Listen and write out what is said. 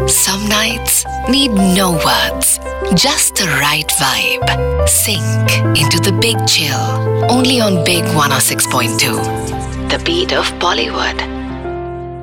Some nights need no words, just the right vibe. Sink into the big chill, only on Big 106.2. The beat of Bollywood.